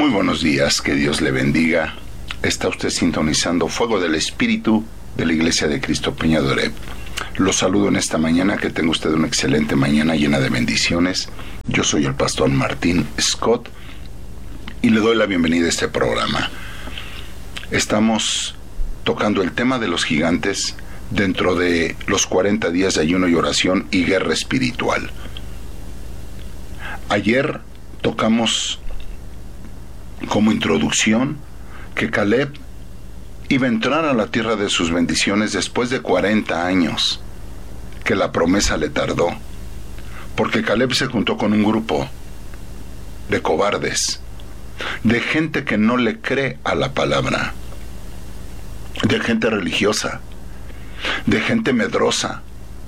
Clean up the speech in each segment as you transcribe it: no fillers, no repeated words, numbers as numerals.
Muy buenos días, que Dios le bendiga. Está usted sintonizando Fuego del Espíritu de la Iglesia de Cristo Peña de Oreb. Los saludo en esta mañana, que tenga usted una excelente mañana llena de bendiciones. Yo soy el pastor Martín Scott y le doy la bienvenida a este programa. Estamos tocando el tema de los gigantes dentro de los 40 días de ayuno y oración y guerra espiritual. Ayer tocamos como introducción que Caleb iba a entrar a la tierra de sus bendiciones después de 40 años, que la promesa le tardó, porque Caleb se juntó con un grupo de cobardes, de gente que no le cree a la palabra, de gente religiosa, de gente medrosa.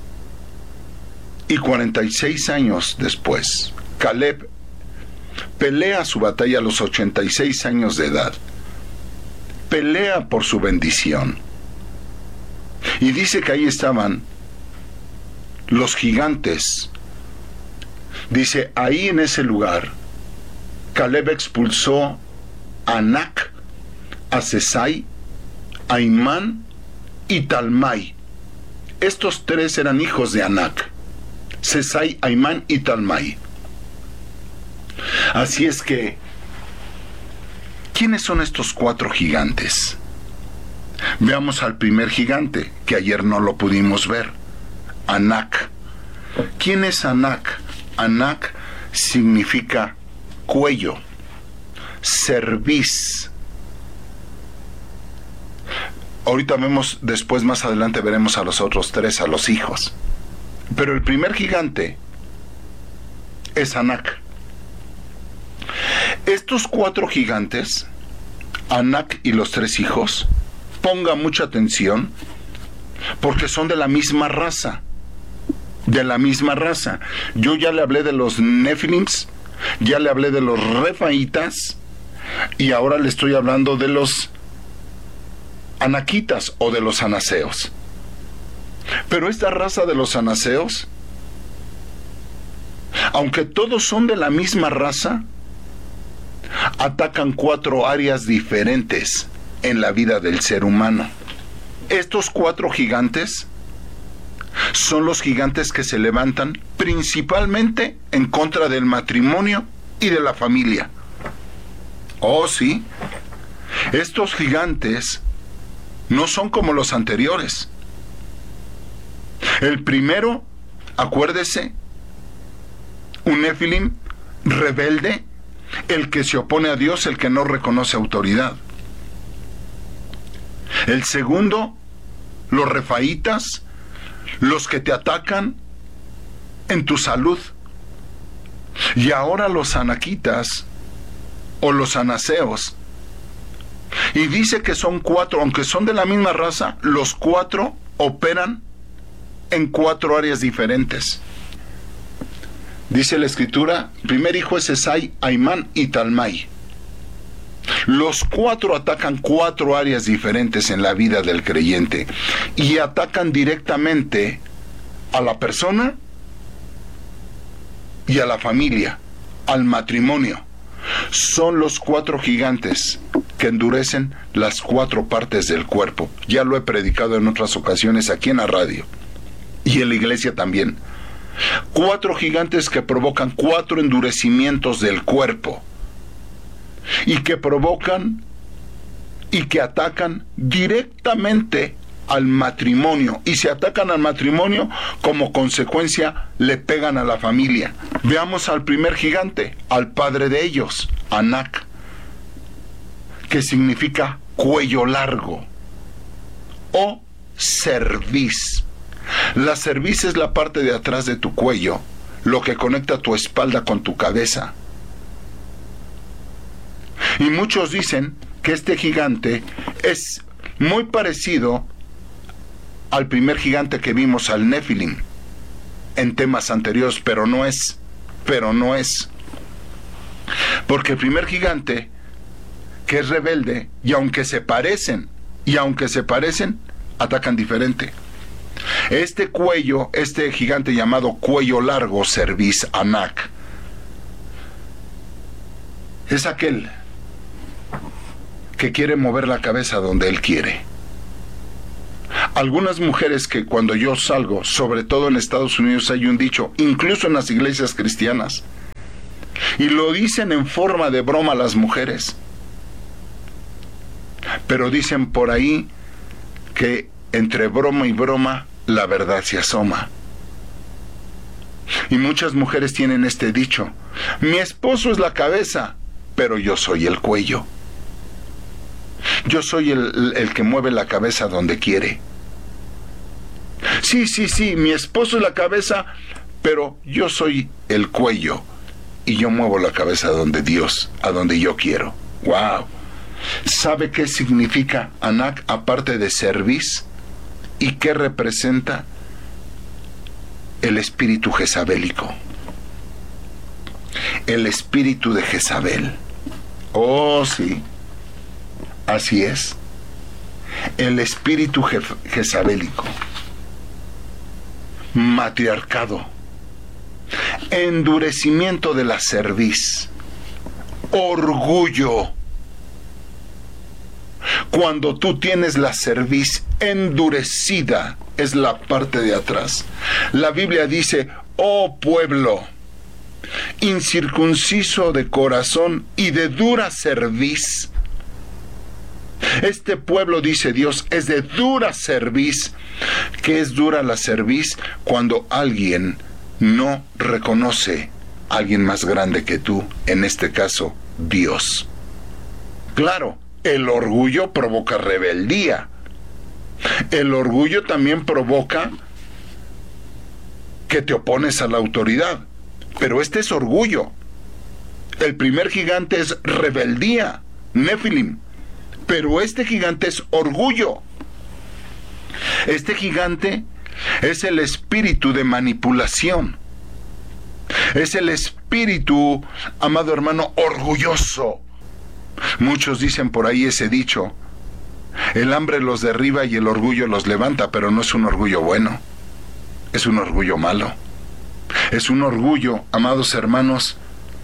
Y 46 años después, Caleb pelea su batalla a los 86 años de edad. Pelea por su bendición. Y dice que ahí estaban los gigantes. Dice, ahí en ese lugar, Caleb expulsó a Anac, a Sesai, a Imán y Talmai. Estos tres eran hijos de Anac: Sesai, Aimán y Talmai. Así es que, ¿quiénes son estos cuatro gigantes? Veamos al primer gigante, que ayer no lo pudimos ver: Anac. ¿Quién es Anac? Anac significa cuello, cerviz. Ahorita vemos, después más adelante veremos a los otros tres, a los hijos. Pero el primer gigante es Anac. Estos cuatro gigantes, Anac y los tres hijos, ponga mucha atención, porque son de la misma raza. De la misma raza. Yo ya le hablé de los Nefilims, ya le hablé de los Refaitas, y ahora le estoy hablando de los Anaquitas o de los Anaseos. Pero esta raza de los Anaseos, aunque todos son de la misma raza, atacan cuatro áreas diferentes en la vida del ser humano. Estos cuatro gigantes son los gigantes que se levantan principalmente en contra del matrimonio y de la familia. Oh, sí. Estos gigantes no son como los anteriores. El primero, acuérdese, un Nefilim rebelde, el que se opone a Dios, el que no reconoce autoridad. El segundo, los Refaitas, los que te atacan en tu salud. Y ahora los Anaquitas o los Anaseos. Y dice que son cuatro, aunque son de la misma raza, los cuatro operan en cuatro áreas diferentes. Dice la escritura, primer hijo es Sesai, Aimán y Talmai. Los cuatro atacan cuatro áreas diferentes en la vida del creyente y atacan directamente a la persona y a la familia, al matrimonio. Son los cuatro gigantes que endurecen las cuatro partes del cuerpo. Ya lo he predicado en otras ocasiones aquí en la radio y en la iglesia también. Cuatro gigantes que provocan cuatro endurecimientos del cuerpo y que provocan y que atacan directamente al matrimonio, y si atacan al matrimonio, como consecuencia le pegan a la familia. Veamos al primer gigante, al padre de ellos, Anac, que significa cuello largo o cerviz. La cerviz es la parte de atrás de tu cuello, lo que conecta tu espalda con tu cabeza. Y muchos dicen que este gigante es muy parecido al primer gigante que vimos, al Nefilim, en temas anteriores, pero no es. Porque el primer gigante, que es rebelde, y aunque se parecen, atacan diferente. Este cuello, este gigante llamado cuello largo, cerviz, Anac, es aquel que quiere mover la cabeza donde él quiere. Algunas mujeres que cuando yo salgo, sobre todo en Estados Unidos hay un dicho, incluso en las iglesias cristianas, y lo dicen en forma de broma las mujeres, pero dicen por ahí que entre broma y broma la verdad se asoma. Y muchas mujeres tienen este dicho: mi esposo es la cabeza, pero yo soy el cuello. Yo soy el que mueve la cabeza donde quiere. Sí, mi esposo es la cabeza, pero yo soy el cuello y yo muevo la cabeza donde Dios, a donde yo quiero. ¡Wow! ¿Sabe qué significa Anak aparte de cerviz? ¿Y qué representa? El espíritu jezabélico. El espíritu de Jezabel. Oh, sí. Así es. El espíritu jezabélico. Matriarcado. Endurecimiento de la cerviz. Orgullo. Cuando tú tienes la cerviz endurecida, es la parte de atrás. La Biblia dice: oh pueblo, incircunciso de corazón y de dura cerviz. Este pueblo, dice Dios, es de dura cerviz. ¿Qué es dura la cerviz? Cuando alguien no reconoce a alguien más grande que tú, en este caso, Dios. Claro, el orgullo provoca rebeldía. El orgullo también provoca que te opones a la autoridad. Pero este es orgullo. El primer gigante es rebeldía, Nefilim. Pero este gigante es orgullo. Este gigante es el espíritu de manipulación. Es el espíritu, amado hermano, orgulloso. Muchos dicen por ahí ese dicho: el hambre los derriba y el orgullo los levanta, pero no es un orgullo bueno. Es un orgullo malo. Es un orgullo, amados hermanos,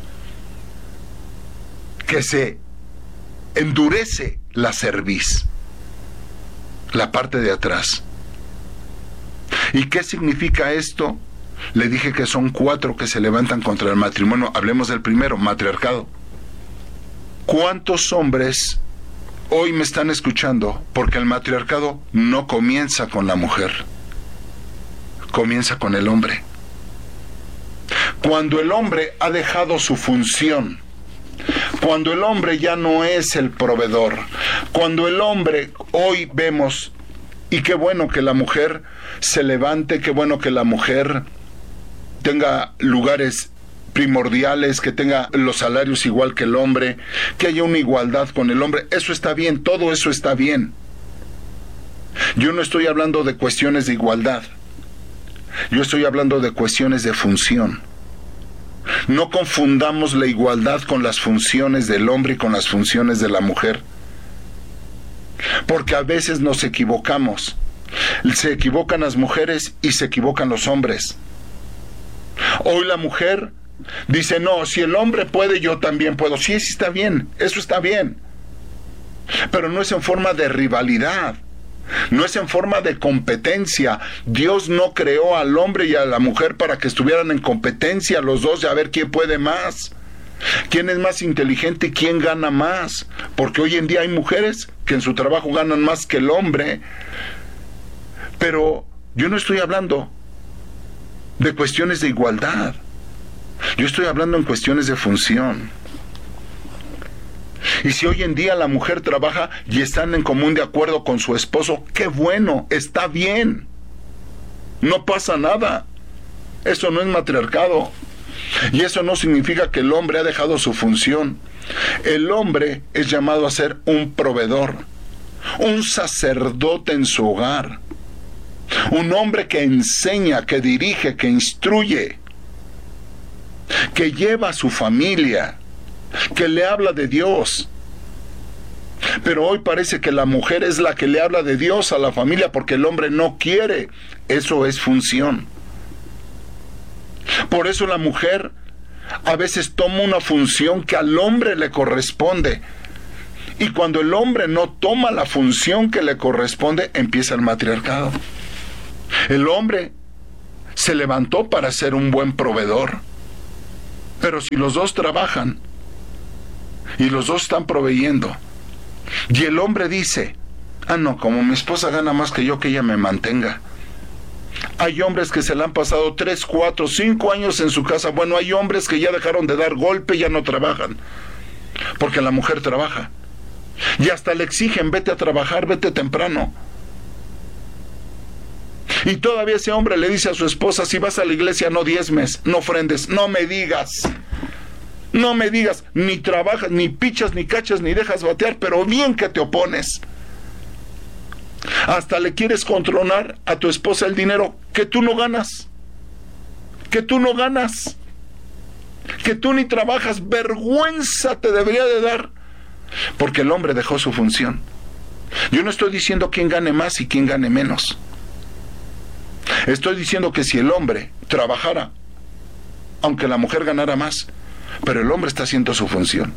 que se endurece la cerviz, la parte de atrás. ¿Y qué significa esto? Le dije que son 4 que se levantan contra el matrimonio. Hablemos del primero, matriarcado. ¿Cuántos hombres hoy me están escuchando? Porque el matriarcado no comienza con la mujer, comienza con el hombre. Cuando el hombre ha dejado su función, cuando el hombre ya no es el proveedor, cuando el hombre, hoy vemos, y qué bueno que la mujer se levante, qué bueno que la mujer tenga lugares primordiales, que tenga los salarios igual que el hombre, que haya una igualdad con el hombre, eso está bien, todo eso está bien. Yo no estoy hablando de cuestiones de igualdad, yo estoy hablando de cuestiones de función. No confundamos la igualdad con las funciones del hombre y con las funciones de la mujer, porque a veces nos equivocamos. Se equivocan las mujeres y se equivocan los hombres. Hoy la mujer dice: no, si el hombre puede, yo también puedo. Sí, sí está bien, eso está bien, pero no es en forma de rivalidad, no es en forma de competencia. Dios no creó al hombre y a la mujer para que estuvieran en competencia los dos de a ver quién puede más, quién es más inteligente y quién gana más, porque hoy en día hay mujeres que en su trabajo ganan más que el hombre. Pero yo no estoy hablando de cuestiones de igualdad, yo estoy hablando en cuestiones de función. Y si hoy en día la mujer trabaja y están en común de acuerdo con su esposo, qué bueno, está bien, no pasa nada. Eso no es matriarcado. Y eso no significa que el hombre ha dejado su función. El hombre es llamado a ser un proveedor, un sacerdote en su hogar, un hombre que enseña, que dirige, que instruye, que lleva a su familia, que le habla de Dios. Pero hoy parece que la mujer es la que le habla de Dios a la familia porque el hombre no quiere. Eso es función. Por eso la mujer a veces toma una función que al hombre le corresponde. Y cuando el hombre no toma la función que le corresponde, empieza el matriarcado. El hombre se levantó para ser un buen proveedor. Pero si los dos trabajan y los dos están proveyendo, y el hombre dice, no, como mi esposa gana más que yo, que ella me mantenga. Hay hombres que se le han pasado 3, 4, 5 años en su casa. Bueno, hay hombres que ya dejaron de dar golpe y ya no trabajan, porque la mujer trabaja. Y hasta le exigen, vete a trabajar, vete temprano. Y todavía ese hombre le dice a su esposa, si vas a la iglesia no diezmes, no ofrendes, no me digas, ni trabajas, ni pichas, ni cachas, ni dejas batear, pero bien que te opones. Hasta le quieres controlar a tu esposa el dinero que tú no ganas, que tú ni trabajas. Vergüenza te debería de dar, porque el hombre dejó su función. Yo no estoy diciendo quién gane más y quién gane menos. Estoy diciendo que si el hombre trabajara, aunque la mujer ganara más, pero el hombre está haciendo su función.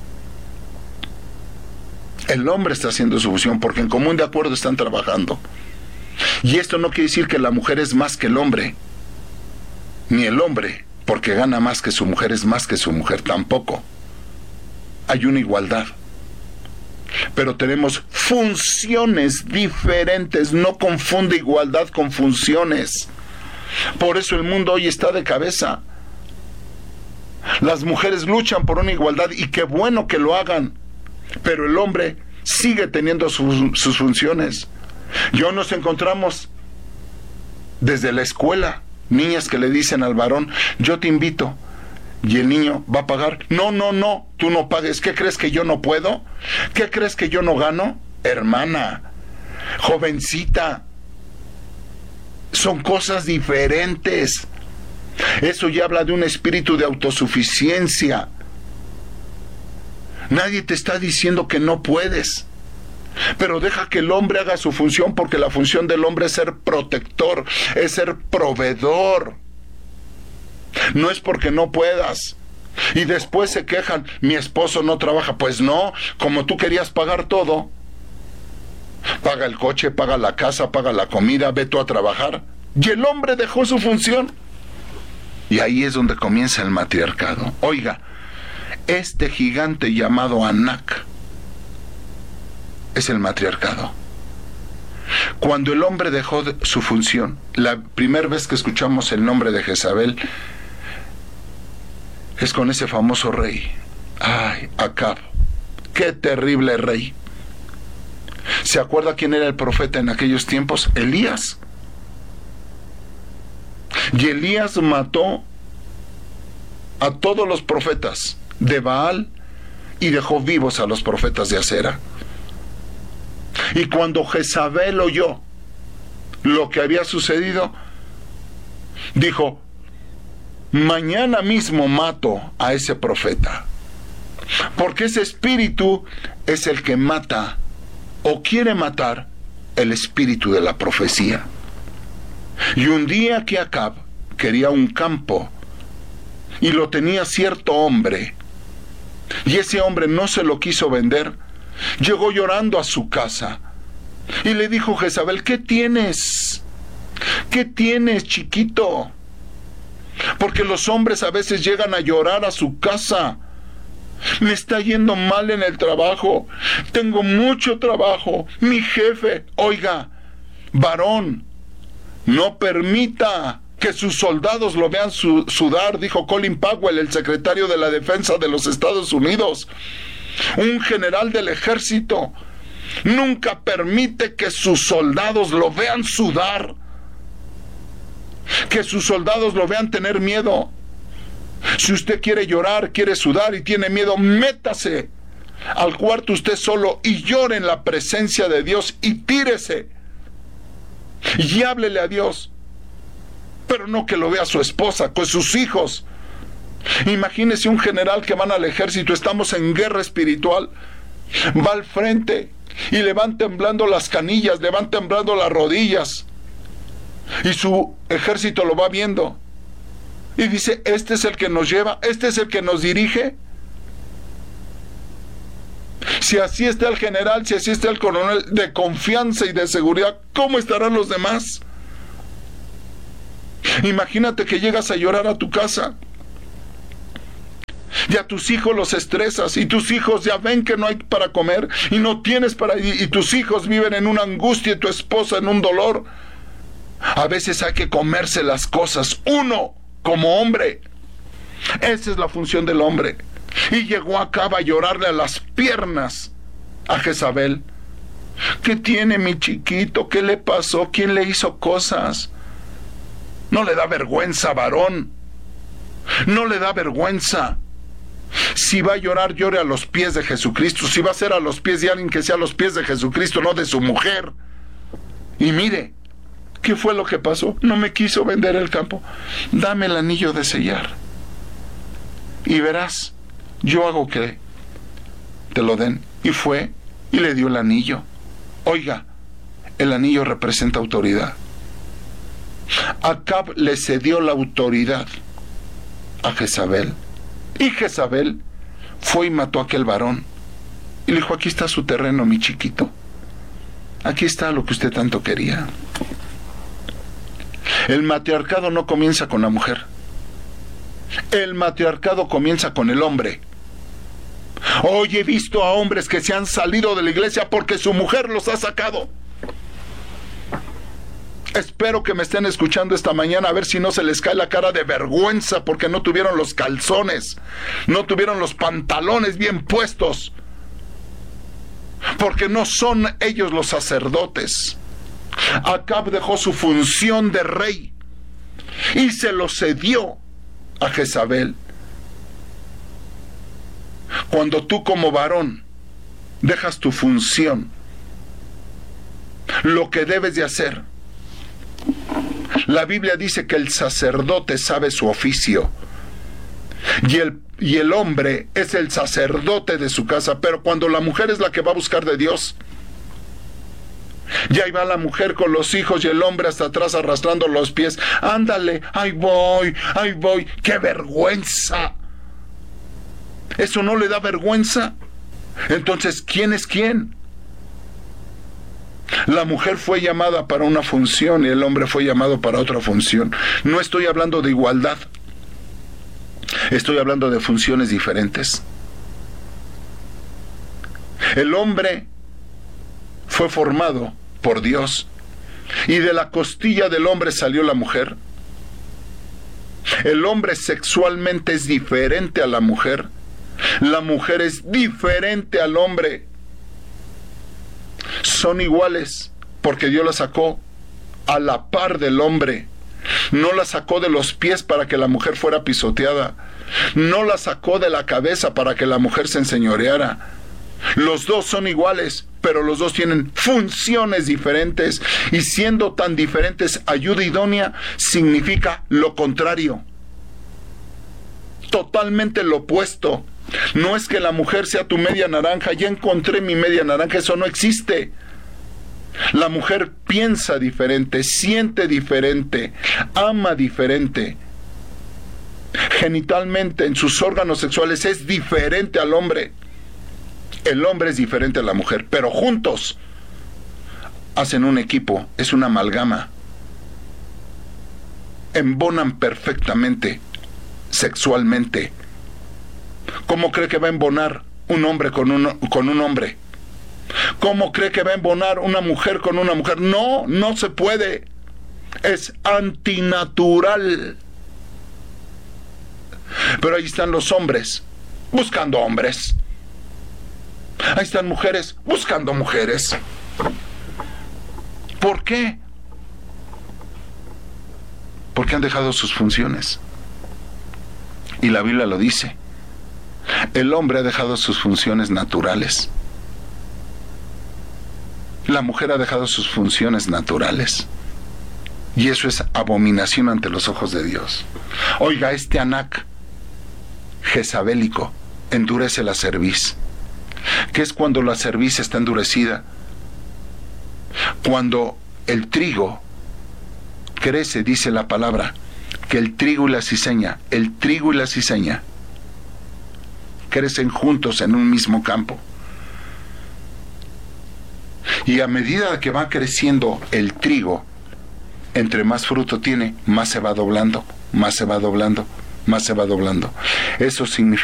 El hombre está haciendo su función porque en común de acuerdo están trabajando. Y esto no quiere decir que la mujer es más que el hombre, ni el hombre, porque gana más que su mujer, es más que su mujer, tampoco. Hay una igualdad. Pero tenemos funciones diferentes. No confunde igualdad con funciones. Por eso el mundo hoy está de cabeza. Las mujeres luchan por una igualdad y qué bueno que lo hagan, pero el hombre sigue teniendo sus funciones. Yo nos encontramos desde la escuela niñas que le dicen al varón, yo te invito, y el niño va a pagar. No, tú no pagues. ¿Qué crees que yo no puedo? ¿Qué crees que yo no gano? Hermana, jovencita, son cosas diferentes. Eso ya habla de un espíritu de autosuficiencia. Nadie te está diciendo que no puedes, pero deja que el hombre haga su función, porque la función del hombre es ser protector, es ser proveedor. No es porque no puedas. Y después se quejan, mi esposo no trabaja. Pues no, como tú querías pagar todo. Paga el coche, paga la casa, paga la comida, ve tú a trabajar. Y el hombre dejó su función. Y ahí es donde comienza el matriarcado. Oiga, este gigante llamado Anak es el matriarcado. Cuando el hombre dejó su función, la primera vez que escuchamos el nombre de Jezabel es con ese famoso rey. Ay, Acab, qué terrible rey. ¿Se acuerda quién era el profeta en aquellos tiempos? Elías. Y Elías mató a todos los profetas de Baal y dejó vivos a los profetas de Acera. Y cuando Jezabel oyó lo que había sucedido, dijo, mañana mismo mato a ese profeta, porque ese espíritu es el que mata o quiere matar el espíritu de la profecía. Y un día que Acab quería un campo y lo tenía cierto hombre, y ese hombre no se lo quiso vender, llegó llorando a su casa y le dijo Jezabel, ¿qué tienes? ¿Qué tienes, chiquito? Porque los hombres a veces llegan a llorar a su casa. Me está yendo mal en el trabajo, tengo mucho trabajo, mi jefe. Oiga, varón, no permita que sus soldados lo vean sudar, dijo Colin Powell, el secretario de la Defensa de los Estados Unidos. Un general del ejército nunca permite que sus soldados lo vean sudar, que sus soldados lo vean tener miedo. Si usted quiere llorar, quiere sudar y tiene miedo, métase al cuarto usted solo y llore en la presencia de Dios y tírese y háblele a Dios, pero no que lo vea su esposa, con sus hijos. Imagínese un general que van al ejército, estamos en guerra espiritual, va al frente y le van temblando las canillas, le van temblando las rodillas, y su ejército lo va viendo y dice, este es el que nos lleva, este es el que nos dirige. Si así está el general, si así está el coronel de confianza y de seguridad, ¿cómo estarán los demás? Imagínate que llegas a llorar a tu casa y a tus hijos los estresas y tus hijos ya ven que no hay para comer y no tienes y tus hijos viven en una angustia y tu esposa en un dolor. A veces hay que comerse las cosas uno como hombre. Esa es la función del hombre. Y llegó Acab a llorarle a las piernas a Jezabel. ¿Qué tiene mi chiquito? ¿Qué le pasó? ¿Quién le hizo cosas? ¿No le da vergüenza, varón? ¿No le da vergüenza? Si va a llorar, llore a los pies de Jesucristo. Si va a ser a los pies de alguien, que sea a los pies de Jesucristo, no de su mujer. Y mire, ¿qué fue lo que pasó? No me quiso vender el campo. Dame el anillo de sellar. Y verás, yo hago que te lo den. Y fue y le dio el anillo. Oiga, el anillo representa autoridad. Acab le cedió la autoridad a Jezabel. Y Jezabel fue y mató a aquel varón. Y le dijo, aquí está su terreno, mi chiquito. Aquí está lo que usted tanto quería. El matriarcado no comienza con la mujer. El matriarcado comienza con el hombre. Hoy he visto a hombres que se han salido de la iglesia porque su mujer los ha sacado. Espero que me estén escuchando esta mañana a ver si no se les cae la cara de vergüenza porque no tuvieron los calzones, no tuvieron los pantalones bien puestos, porque no son ellos los sacerdotes. Acab dejó su función de rey y se lo cedió a Jezabel. Cuando tú como varón dejas tu función, lo que debes de hacer, la Biblia dice que el sacerdote sabe su oficio y el hombre es el sacerdote de su casa, pero cuando la mujer es la que va a buscar de Dios, y ahí va la mujer con los hijos y el hombre hasta atrás arrastrando los pies. Ándale, ahí voy, ¡qué vergüenza! ¿Eso no le da vergüenza? Entonces, ¿quién es quién? La mujer fue llamada para una función y el hombre fue llamado para otra función. No estoy hablando de igualdad. Estoy hablando de funciones diferentes. El hombre fue formado por Dios y de la costilla del hombre salió la mujer. El hombre sexualmente es diferente a la mujer. La mujer es diferente al hombre. Son iguales porque Dios la sacó a la par del hombre. No la sacó de los pies para que la mujer fuera pisoteada. No la sacó de la cabeza para que la mujer se enseñoreara. Los dos son iguales, pero los dos tienen funciones diferentes. Y siendo tan diferentes, ayuda idónea significa lo contrario. Totalmente lo opuesto. No es que la mujer sea tu media naranja, ya encontré mi media naranja, eso no existe. La mujer piensa diferente, siente diferente, ama diferente. Genitalmente, en sus órganos sexuales, es diferente al hombre. El hombre es diferente a la mujer, pero juntos hacen un equipo, es una amalgama. Embonan perfectamente, sexualmente. ¿Cómo cree que va a embonar un hombre con un hombre? ¿Cómo cree que va a embonar una mujer con una mujer? No, no se puede. Es antinatural. Pero ahí están los hombres buscando hombres. Ahí están mujeres buscando mujeres. ¿Por qué? Porque han dejado sus funciones. Y la Biblia lo dice. El hombre ha dejado sus funciones naturales. La mujer ha dejado sus funciones naturales. Y eso es abominación ante los ojos de Dios. Oiga, este Anac jezabélico endurece la cerviz. ¿Qué es cuando la cerviz está endurecida? Cuando el trigo crece, dice la palabra, que el trigo y la cizaña crecen juntos en un mismo campo. Y a medida que va creciendo el trigo, entre más fruto tiene, más se va doblando, más se va doblando, más se va doblando. Eso significa